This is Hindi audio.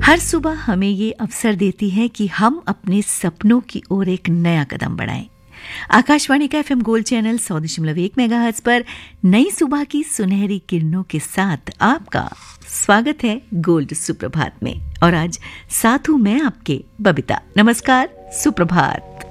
हर सुबह हमें ये अवसर देती है कि हम अपने सपनों की ओर एक नया कदम बढ़ाएं। आकाशवाणी का एफएम गोल्ड चैनल 100.1 मेगाहर्ट्ज पर नई सुबह की सुनहरी किरणों के साथ आपका स्वागत है गोल्ड सुप्रभात में। और आज साथ हूं मैं आपके बबीता। नमस्कार, सुप्रभात।